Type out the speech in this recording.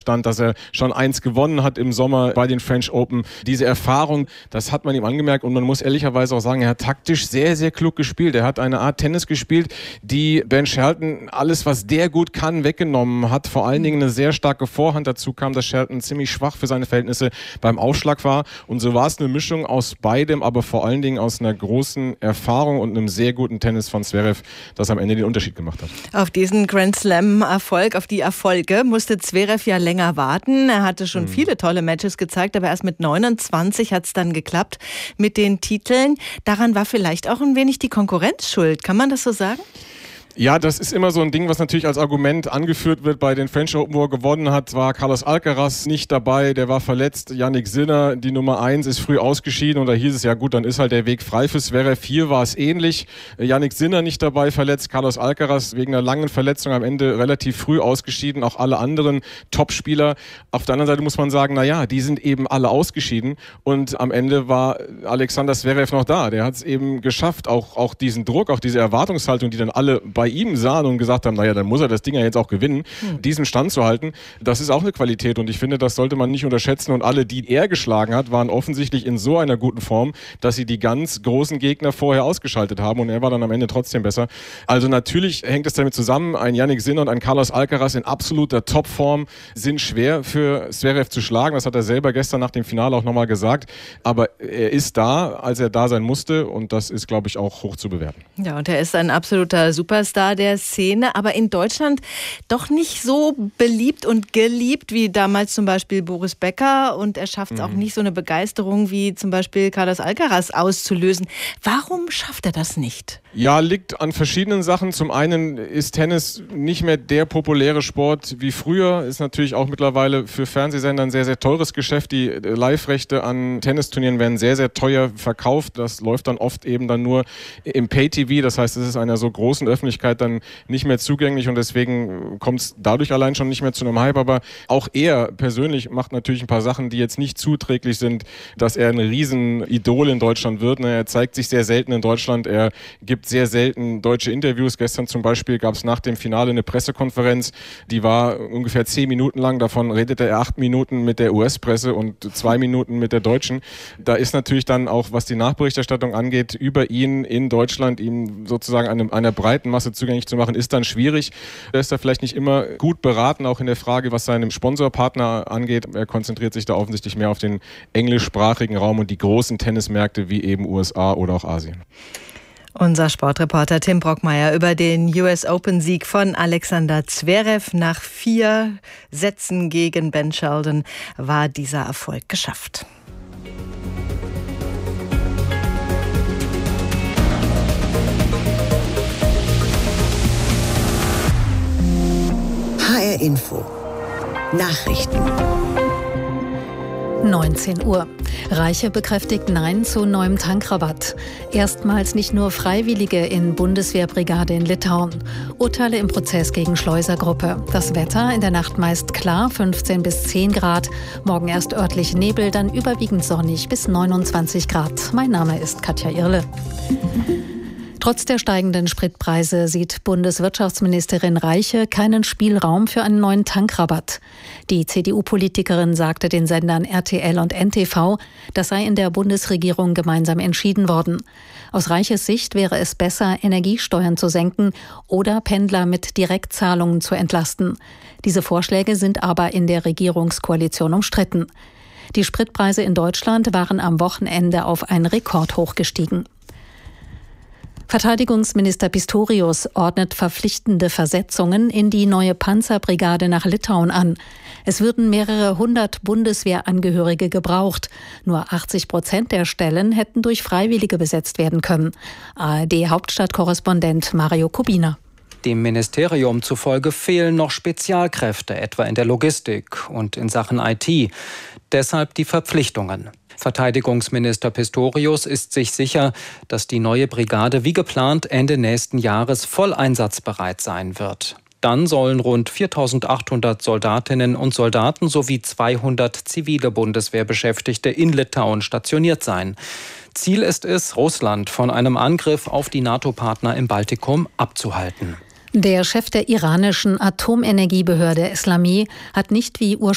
stand, dass er schon 1 gewonnen hat im Sommer bei den French Open. Diese Erfahrung, das hat man ihm angemerkt und man muss ehrlicherweise auch sagen, er hat taktisch sehr, sehr klug gespielt. Er hat eine Art Tennis gespielt, die Ben Shelton alles, was der gut kann, weggenommen hat. Vor allen Dingen eine sehr starke Vorhand. Dazu kam, dass Shelton ziemlich schwach für seine Verhältnisse beim Aufschlag war. Und so war es eine Mischung aus beidem, aber vor allen Dingen aus einer großen Erfahrung und einem sehr guten Tennis von Zverev, das am Ende den Unterschied gemacht hat. Auf diesen Grand Slam-Erfolg, auf die Erfolge musste Zverev ja länger warten. Er hatte schon viele tolle Matches gezeigt, aber erst mit 29 hat es dann geklappt mit den Titeln. Daran war vielleicht auch ein wenig die Konkurrenz schuld. Kann man das so sagen? Ja, das ist immer so ein Ding, was natürlich als Argument angeführt wird. Bei den French Open, wo er gewonnen hat, war Carlos Alcaraz nicht dabei, der war verletzt. Jannik Sinner, die Nummer 1, ist früh ausgeschieden und da hieß es, ja gut, dann ist halt der Weg frei für Zverev. Hier war es ähnlich. Jannik Sinner nicht dabei, verletzt. Carlos Alcaraz wegen einer langen Verletzung am Ende relativ früh ausgeschieden. Auch alle anderen Topspieler. Auf der anderen Seite muss man sagen, naja, die sind eben alle ausgeschieden und am Ende war Alexander Zverev noch da. Der hat es eben geschafft, auch diesen Druck, auch diese Erwartungshaltung, die dann alle bei ihm sahen und gesagt haben, naja, dann muss er das Ding ja jetzt auch gewinnen, diesen Stand zu halten, das ist auch eine Qualität und ich finde, das sollte man nicht unterschätzen und alle, die er geschlagen hat, waren offensichtlich in so einer guten Form, dass sie die ganz großen Gegner vorher ausgeschaltet haben und er war dann am Ende trotzdem besser. Also natürlich hängt es damit zusammen, ein Jannik Sinner und ein Carlos Alcaraz in absoluter Topform sind schwer für Zverev zu schlagen, das hat er selber gestern nach dem Finale auch nochmal gesagt, aber er ist da, als er da sein musste und das ist, glaube ich, auch hoch zu bewerten. Ja, und er ist ein absoluter Superstar der Szene, aber in Deutschland doch nicht so beliebt und geliebt wie damals zum Beispiel Boris Becker und er schafft es auch nicht so eine Begeisterung wie zum Beispiel Carlos Alcaraz auszulösen. Warum schafft er das nicht? Ja, liegt an verschiedenen Sachen. Zum einen ist Tennis nicht mehr der populäre Sport wie früher. Ist natürlich auch mittlerweile für Fernsehsender ein sehr, sehr teures Geschäft. Die Live-Rechte an Tennisturnieren werden sehr, sehr teuer verkauft. Das läuft dann oft eben dann nur im Pay-TV. Das heißt, es ist einer so großen Öffentlichkeit dann nicht mehr zugänglich und deswegen kommt es dadurch allein schon nicht mehr zu einem Hype. Aber auch er persönlich macht natürlich ein paar Sachen, die jetzt nicht zuträglich sind, dass er ein Riesenidol in Deutschland wird. Er zeigt sich sehr selten in Deutschland. Er gibt sehr selten deutsche Interviews. Gestern zum Beispiel gab es nach dem Finale eine Pressekonferenz, die war ungefähr 10 Minuten lang. Davon redete er 8 Minuten mit der US-Presse und 2 Minuten mit der deutschen. Da ist natürlich dann auch, was die Nachberichterstattung angeht, über ihn in Deutschland, ihm sozusagen einer breiten Masse zugänglich zu machen, ist dann schwierig. Er ist da vielleicht nicht immer gut beraten, auch in der Frage, was seinen Sponsorpartner angeht. Er konzentriert sich da offensichtlich mehr auf den englischsprachigen Raum und die großen Tennismärkte wie eben USA oder auch Asien. Unser Sportreporter Tim Brockmeier über den US-Open-Sieg von Alexander Zverev. Nach 4 Sätzen gegen Ben Shelton war dieser Erfolg geschafft. HR Info. Nachrichten. 19 Uhr. Reiche bekräftigt Nein zu neuem Tankrabatt. Erstmals nicht nur Freiwillige in Bundeswehrbrigade in Litauen. Urteile im Prozess gegen Schleusergruppe. Das Wetter in der Nacht meist klar, 15 bis 10 Grad. Morgen erst örtlich Nebel, dann überwiegend sonnig bis 29 Grad. Mein Name ist Katja Irle. Trotz der steigenden Spritpreise sieht Bundeswirtschaftsministerin Reiche keinen Spielraum für einen neuen Tankrabatt. Die CDU-Politikerin sagte den Sendern RTL und NTV, das sei in der Bundesregierung gemeinsam entschieden worden. Aus Reiches Sicht wäre es besser, Energiesteuern zu senken oder Pendler mit Direktzahlungen zu entlasten. Diese Vorschläge sind aber in der Regierungskoalition umstritten. Die Spritpreise in Deutschland waren am Wochenende auf ein Rekordhoch gestiegen. Verteidigungsminister Pistorius ordnet verpflichtende Versetzungen in die neue Panzerbrigade nach Litauen an. Es würden mehrere 100 Bundeswehrangehörige gebraucht. Nur 80% der Stellen hätten durch Freiwillige besetzt werden können. ARD-Hauptstadtkorrespondent Mario Kubina. Dem Ministerium zufolge fehlen noch Spezialkräfte, etwa in der Logistik und in Sachen IT. Deshalb die Verpflichtungen. Verteidigungsminister Pistorius ist sich sicher, dass die neue Brigade wie geplant Ende nächsten Jahres voll einsatzbereit sein wird. Dann sollen rund 4.800 Soldatinnen und Soldaten sowie 200 zivile Bundeswehrbeschäftigte in Litauen stationiert sein. Ziel ist es, Russland von einem Angriff auf die NATO-Partner im Baltikum abzuhalten. Der Chef der iranischen Atomenergiebehörde Eslami hat nicht wie ursprünglich